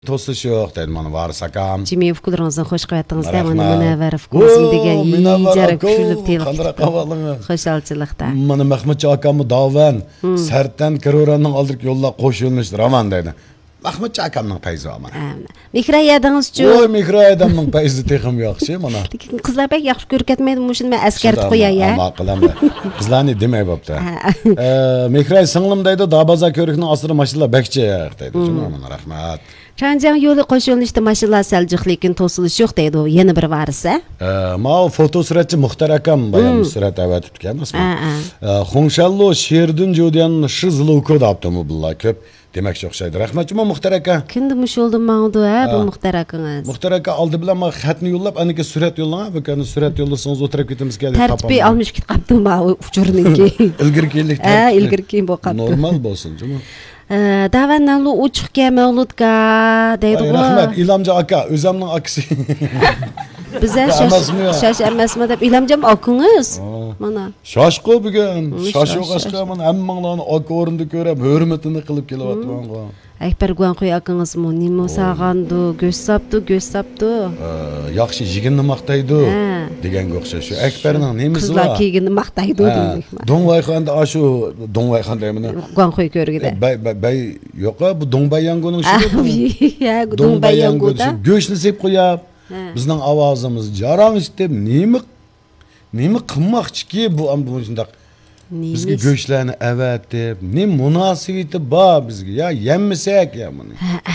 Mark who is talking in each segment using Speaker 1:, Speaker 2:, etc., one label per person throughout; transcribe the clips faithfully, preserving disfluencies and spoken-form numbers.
Speaker 1: To'sish yo'q deydi mana varis akam.
Speaker 2: Jimmy fikringizni xush qilyapsizda mana Munavvar fikringizni degan ijara kuchilib
Speaker 1: qanday qavalinga.
Speaker 2: Xo'shalchilikda.
Speaker 1: Mana Mahmudcha akamni davan sartdan kiroranning oldiga yo'llab qo'shilnish roman deydi. Mahmudcha akamning payzi mana.
Speaker 2: Mikroyadingiz-chu.
Speaker 1: Voy mikroyadamning payzi texim yaxshi mana.
Speaker 2: Qizlar bek yaxshi ko'rkatmaydi, mushuni men askartib qo'yay ya.
Speaker 1: Ama qilaman. Qizlarni demay bo'pti. Mikroy singlim deydi, dabaza ko'rikning ostida mashinalar bekchi deydi. Mana rahmat.
Speaker 2: Chanjang yo'li qo'shilishda mashinalar saljiq, lekin to'silish yo'q deydi u. Yana bir varisa.
Speaker 1: Ma fotosuratchi Muxtar akam bayon surat avatib ekanmiz. Xongshallo Sherdun Jodiyan shizlu kodaptimi bular ko'p. Demakchi o'xshaydi. Rahmatchima Muxtar aka.
Speaker 2: Kimdi mushuldi ma'udu ha bu Muxtar akangiz?
Speaker 1: Muxtar aka oldi bilan men xatni yo'llab, aniki surat yo'llang, bu kani surat yo'llasangiz o'tirib ketamiz keldi
Speaker 2: topaman. Tartibli olmish ketibdi ma uchurniki.
Speaker 1: Ilgirkilik.
Speaker 2: Ha, ilgirki bo'qapti.
Speaker 1: Normal bo'lsin, juma.
Speaker 2: Davannalu uchiqga mavludga deydi.
Speaker 1: Rahmat, Ilamja aka, o'zimning aksi.
Speaker 2: Biza shash emasmi deb Ilamjam akangiz. Mana.
Speaker 1: Shoshqo bugun. Shoshqo qashqa mana hammanglarni aka o'rinda ko'rib, hurmatini qilib kelyapman.
Speaker 2: Akbar Guanqo'y akangizmi nima sag'andu, go'sh sapdi, go'sh sapdi.
Speaker 1: Yaxshi jiginni maqtaydi deganga o'xshash. Shu Akbarning nemisi bor?
Speaker 2: Qizlar kiyginni maqtaydi deylik.
Speaker 1: Dongbayxonda ashu Dongbayxon deyman.
Speaker 2: Guanqo'y ko'rgida.
Speaker 1: Bay bay yo'q, bu Dongbayyangoning shu.
Speaker 2: Ya, Dongbayyango da.
Speaker 1: Go'shni sep qo'yib, bizning ovozimiz jarang deb nima nima qilmoqchiki bu ham bu shunday bizga go'shlarni avatib, ne munosabati bor bizga. Ya yemmasak ya buni.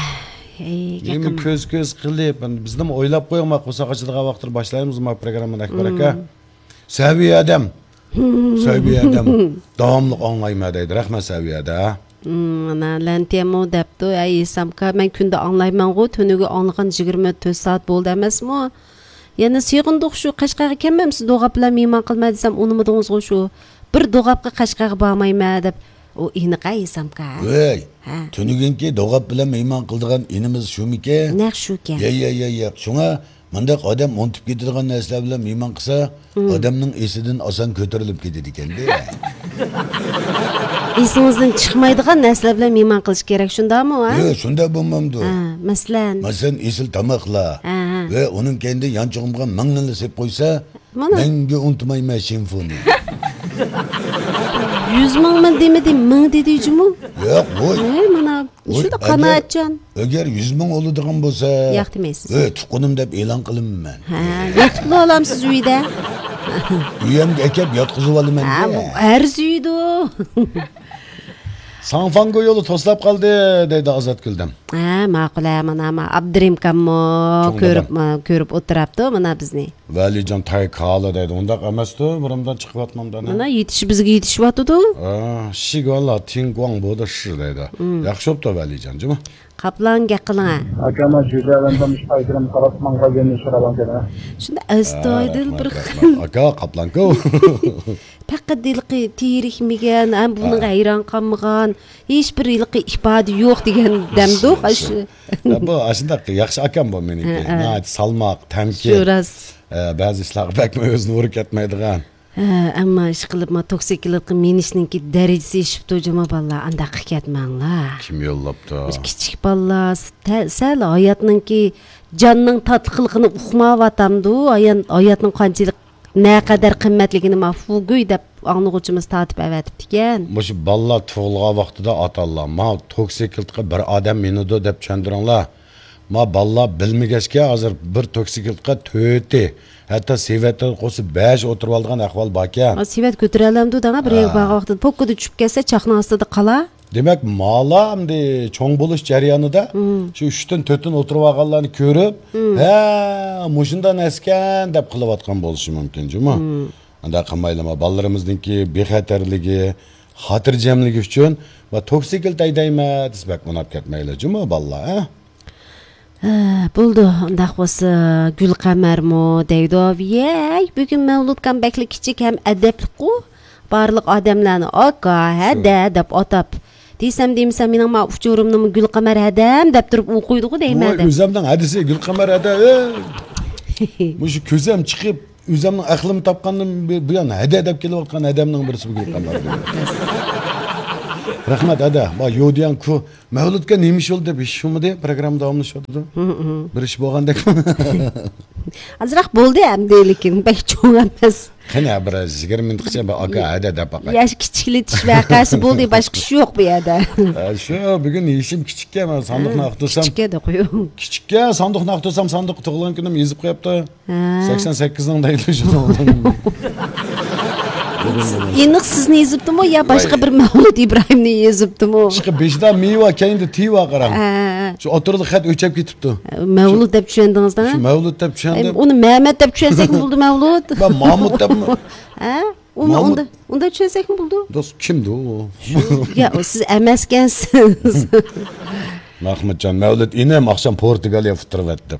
Speaker 1: Nima ko'z-ko'z qilib, bizni o'ylab qo'ymoq bo'lsa qachadigan vaqtda boshlaymiz bu programmani Akbar aka. Saviy adam. Saviy adam. Davomli anglayma deydi. Rahmat saviyada.
Speaker 2: Mana lantiyamo debdi. Ay samka men kunda anglayman-ku, tuniga anglagan yigirma to'rt soat bo'ldi emasmi? Yana sig'indiq shu Qashqarga kelmamsiz, Do'g'ab bilan mehmon qilma desam, unimidingiz-ku shu. Bir Do'g'abga Qashqarga bormayman deb o ini qaysamka.
Speaker 1: Voy. Tuniginki Do'g'ab bilan mehmon qildigan inimiz shumiki?
Speaker 2: Naq shukan.
Speaker 1: Ya ya ya ya. Shunga mendaq odam o'ntib ketadigan narsalar bilan mehmon qilsa, odamning esidan oson ko'tarilib ketadi ekan-da.
Speaker 2: Esingizdan chiqmaydigan narsalar bilan mehmon qilish kerak, shundami, ha?
Speaker 1: Yo'q, shunda bo'lmamdi.
Speaker 2: Ha, masalan.
Speaker 1: Masalan, esil tamoqlar va uning kendi yanchig'imga mangnini sep qo'ysa, menga unutmayman simfoniya. yuz mingmi demedi, ming dedingmi? Yo'q, voy.
Speaker 2: Ey, mana shunda qanoatchan.
Speaker 1: Agar yuz ming oladigan bo'lsa,
Speaker 2: yo'q demaysiz.
Speaker 1: Ey, tuqqanim deb e'lon qilinman.
Speaker 2: Ha, yotib olamsiz uyda.
Speaker 1: Uyamga akab yotqizib olaman.
Speaker 2: Ha, arzuydi.
Speaker 1: Sanfango yo'li to'slab qoldi deydi Ozodguldan.
Speaker 2: Ha, ma'qul, mana ma Abdurim kammo ko'rib ko'rib o'tiribdi mana bizni.
Speaker 1: Valijon tay qala deydi. Undaq emasdi, buramdan chiqyapman-da.
Speaker 2: Mana yetish bizga yetishyapti-ku.
Speaker 1: Ha, shigala tingguang bo'ldi shi deydi. Yaxshi bo'pti Valijon, juma.
Speaker 2: Qaplanga qiling.
Speaker 3: Akama judalardan ishlaydigan qaratmanga gelni so'ragan kerak.
Speaker 2: Shunda astoydil bir
Speaker 1: aka qaplanko.
Speaker 2: Faqat dilqi tirikmigan, ham buning hayron qolmagan, hech bir ilqi ifoda yo'q degan damdo qashi.
Speaker 1: Bu ashundaq yaxshi akam bu meniki. Nayt salmoq, tamkin.
Speaker 2: Sho'raz.
Speaker 1: Ba'zi ishlar bakma o'zini o'rgatmaydigan.
Speaker 2: Ammo ish qilib ma toksiklikni menishningki darajasi eshibdi juma balla, anda qilgatmanglar.
Speaker 1: Kim yo'llabdi?
Speaker 2: Kichik ballar sal hayotningki jonning tatliqligini uqmayapamdi, hayotning qanchalik naqadar qimmatligini mafhuguy deb anglag'uchimiz tatib avatibdi ekan.
Speaker 1: Bu ballar tug'ilgan vaqtida atallar, ma toksiklikqa bir odam minudi deb tushundiringlar. Ma ballar bilmagachga hozir bir toksiklikqa to'rti hatto sevatda qo'sib besh o'tirib olgan ahvol bor ekan.
Speaker 2: Sevat ko'taralamdi dana bir yo'q vaqt vaqtida pokkada tushib kelsa chaqna ostida qola.
Speaker 1: Demak, malamdi cho'ng bo'lish jarayonida shu uch dan to'rt dan o'tirib olganlarni ko'rib, ha, mushundan askan deb qilayotgan bo'lishi mumkin, juma. Unda qilmaylarmi, ballarimizningki bexatarligi, xotirjamligi uchun va toksiklik aydayma desbak munab ketmaylar, juma ballar, ha?
Speaker 2: Bo'ldi, undaq bo'lsa Gulqamarmo deydi. Yey, bugun Mavludkan bakli kichik ham adabli-ku. Barliq odamlarni aka, hada deb atab. Desam demsam mening ma uchurimni Gulqamar hadam deb turib o'qiydi-ku deyman.
Speaker 1: Voy, o'zimning hadisi Gulqamar hada. Mush ko'zim chiqib, o'zimning aqlim topgandim bu yana hada deb kelayotgan odamning birisi Gulqamar. Rahmat ada. Ba yodiyan ku Mavludga nima ish bo'ldi deb eshitishmidi? Program davomlashadi. Bir ish bo'lgandek.
Speaker 2: Azroq bo'ldi ham lekin bak cho'ng emas.
Speaker 1: Qani bir yigirma minutgacha ba aka ada deb baqa.
Speaker 2: Yash kichiklitish vaqasi bo'ldi, boshqa ish yo'q bu yerda.
Speaker 1: Shu bugun ishim kichikka, men sandiqni aqtosam.
Speaker 2: Kichikka deb qo'ying.
Speaker 1: Kichikka sandiqni aqtosam, sandiq tug'ilgan kunim yozib qo'yibdi. sakson sakkiz ning deyiladi.
Speaker 2: Eniq sizni yezibdimi yo boshqa bir Mavlud Ibrohimni yezibdimi?
Speaker 1: Chiqib beshda meva keyinda tiva qaram. Shu o'tirdi xat o'chab ketibdi.
Speaker 2: Mavlud deb tushundingizda?
Speaker 1: Shu Mavlud deb tushundim.
Speaker 2: Uni Mehmet deb tushunsak bo'ldi Mavlud.
Speaker 1: Ben Mahmud deb.
Speaker 2: Ha? Uni unda unda tushunsak bo'ldi.
Speaker 1: Do'st kimdi u?
Speaker 2: Ya siz emaskansiz.
Speaker 1: Mahmudjon Mavlud inem akşam Portugaliya futurvatdi.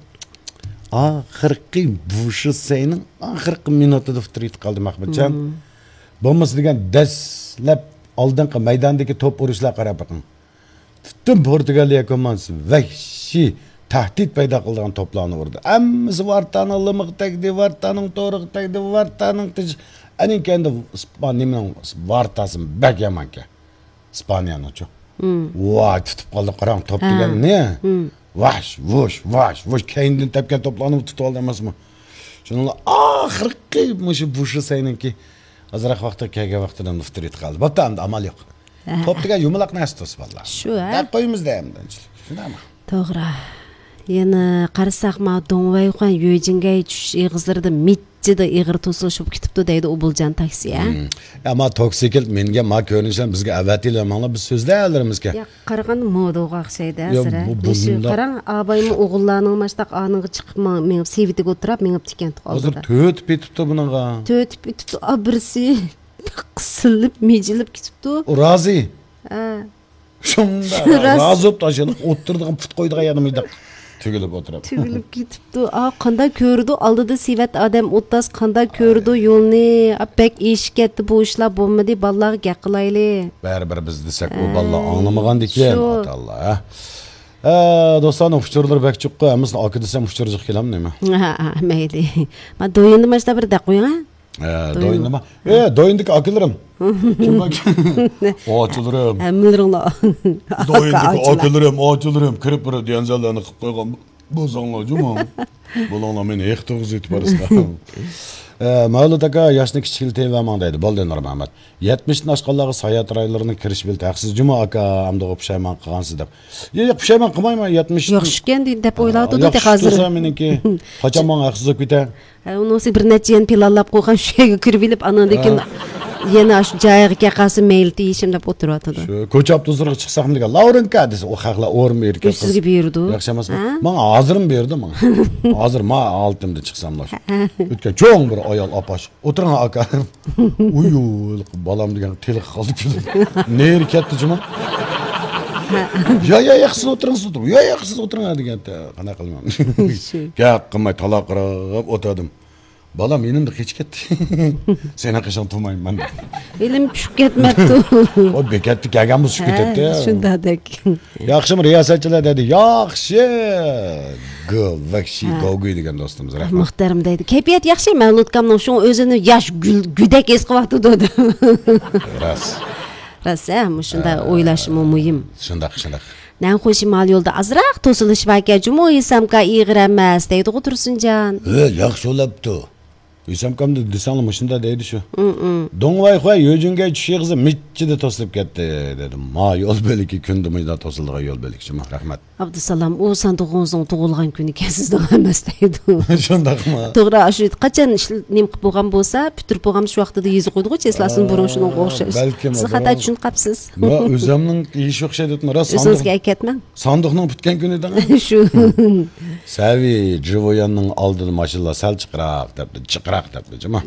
Speaker 1: Oxirgi bushi sening oxirgi minutida futur yetib qoldi Mahmudjon. Bo'lmasa degan dastlab oldingi maydondagi top urushlar qarab baqing. Butun Portugaliya komandasi vahshiy tahdid paydo qilgan to'plarni urdi. Hammasi vartaning limiq tagdi, vartaning to'riq tagdi, vartaning tij. Aning kendi Ispaniyaning vartasi bak yamanka. Ispaniyaning-chi. Voy, tutib qoldi qarang top degan ne? Vash, vosh, vash, vosh keyindan tepgan to'plarni tutib oldi emasmi? Shuningla oxirgi mush bushi seninki azroq vaqtda kelgan vaqtida nuftir yetib qoldi. Bo'pti, endi amal yo'q. Top degan yumaloq narsa vallahi.
Speaker 2: Shu, ha?
Speaker 1: Deb qo'yimizda endi. Shunami?
Speaker 2: To'g'ri. Yana qarasak ma Donvay Xon Yojinga tush ig'izlarda mitchida ig'ir to'silishib ketibdi deydi Ubuljon taksi, ha?
Speaker 1: Ammo toksikil menga ma ko'rinishlar bizga avatilar mana biz so'zlaylarimizga.
Speaker 2: Ya qaragan modaga o'xshaydi asira. Qarang, abayim o'g'illarning mashtaq aniga chiqib men sevitiga o'tirib menib tikkan
Speaker 1: Hozir
Speaker 2: oldida.
Speaker 1: to'tib ketibdi bunaqa.
Speaker 2: To'tib ketibdi, abrisi qisilib, mejilib ketibdi.
Speaker 1: Rozi.
Speaker 2: Ha.
Speaker 1: Shunda rozi bo'lib tashilib o'tirdigan put qo'ydigan yanimizda tugilib o'tirib.
Speaker 2: Tugilib ketibdi. A qanday ko'rdi? Oldida sevat odam o'ttas qanday ko'rdi yo'lni? Apek eshik ketdi, bu ishlar bo'lmadi, ballarga gap qilayli.
Speaker 1: Baribir biz desak, u ballar anglamagan ekan, Allah. Ha, do'stlarning uchurlar bak chiqqi, hammasini aka desam uchurjiq kelammi nima?
Speaker 2: Ha, mayli. Men do'yinni mashta bir da qo'ying, ha?
Speaker 1: Ha, do'yin nima? E, do'yindagi akalarim. Kim bak? Ochilrim.
Speaker 2: Hamlaringlar.
Speaker 1: Do'yindagi akalarim, ochilrim, kirib bir yanzallarni qilib qo'ygan. Bo'zonglar juma. Bo'longlar meni ehtig'iz etib borasizlar. Mavlud aka yoshni kichikiltayman deydi. Boldinar Muhammad. yetmishdan oshganlarga sayat raylarini kirish bildi. Haqsiz juma aka hamda pushaymon qilgansiz deb. Yo'q, pushaymon qilmayman yetmish.
Speaker 2: Yaxshikan deb o'ylardim deb hozir.
Speaker 1: Yo'q, meniki. Qachon men haqsiz ketay?
Speaker 2: Unisi bir necha yen planlab qo'ygan shu yerga kirib olib, anandekin yana shu joyiga qasi mail deyishim deb o'tiryotdi.
Speaker 1: Shu ko'chab tuzirga chiqsam degan Laurenka desa, u haqla o'rin bergan.
Speaker 2: Sizga berdi.
Speaker 1: Yaxshi emasmi? Men hozirim berdi men. Hozir men oltimda chiqsamlar. O'tgan cho'ng bir ayol opash. O'tiring aka. Uy, balam degan teli qoldi. Ner ketdi juma. Ya ya yaxshi o'tiring, o'tiring. Ya yaxshi o'tiring deganda qana qilmam. Gap qilmay taloq qilib o'tirdim. Balam menimda hech ketdi. Seni qachon turmayman.
Speaker 2: Elim tushib ketmabdi.
Speaker 1: O bekatni kelgan bo'lsa ketdi.
Speaker 2: Shundadek.
Speaker 1: Yaxshimi riyosatchilar dedi. Yaxshi. Go, vaksi go'goy degan do'stimiz rahmat.
Speaker 2: Muhtaram deydi. Kayfiyat yaxshi, Mavlud kamning shu o'zini yosh gudek es qilyapti dedi.
Speaker 1: Ras.
Speaker 2: Rasam, shunda o'ylashim muhim.
Speaker 1: Shundaq, shundaq.
Speaker 2: Nan xo'shi mal yo'lda azroq to'silish vaka jumo esamka ig'ir emas deydi Tursunjon.
Speaker 1: He, yaxshi bo'libdi. Esamkamda desanmi shunda deydi shu. Donvay Xon Yojinga tushig'iz mitchida to'silib ketdi dedim. Ma yo'l beliki kundimizda to'silgan yo'l belikchimi? Rahmat.
Speaker 2: Abdusalom, u sandig'ingizning tug'ilgan kuni sizda emas deydi.
Speaker 1: Shundaqmi?
Speaker 2: To'g'ri, shu qachon nim qilib bo'lgan bo'lsa, putur bo'lgan shu vaqtida yezib qo'ydi-ku, cheslasin burun shuni o'xshash. Siz xato tushunib qapsiz.
Speaker 1: Men o'zimning ish o'xshaydi deb rost sandiq.
Speaker 2: O'zingizga aytmayman.
Speaker 1: Sandiqning bitgan kunidan.
Speaker 2: Shu.
Speaker 1: Savi Jivoyanning oldida mashinalar sal chiqroq debdi, chiqroq debdi, jima.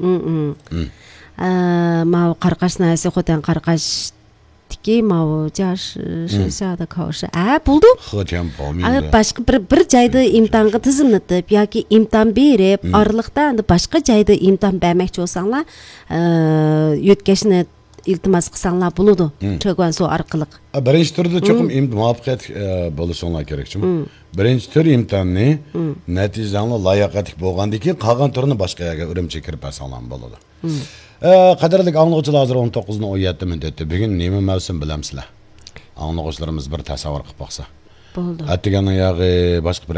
Speaker 2: Ma qarqashni xo'tan qarqash tiki ma jash shishada qavshi. A, bo'ldi?
Speaker 1: Xo'tan bo'lmaydi.
Speaker 2: Boshqa bir bir joyda imtihonga tizimlatib yoki imtihon berib, oraliqda endi boshqa joyda imtihon bermoqchi bo'lsanglar, yo'tkashni iltimos qilsanglar bo'ladi. Chog'on suv orqali.
Speaker 1: Birinchi turda cho'qim muvaffaqiyat bo'lishinglar kerak-chimi? Birinchi tur imtihonni natijani layoqatli bo'lgandan keyin qolgan turni boshqa yerga Urumchiga kirib olsanglar bo'ladi. Qadrli anglovchilar hozir o'n to'qqiz o'n yetti minutda bugun nima mavsum bilamsizlar? anlıqçılarımız bir tasavvur qilib baxsa.
Speaker 2: Bo'ldi.
Speaker 1: Atdigan yağı başqa bir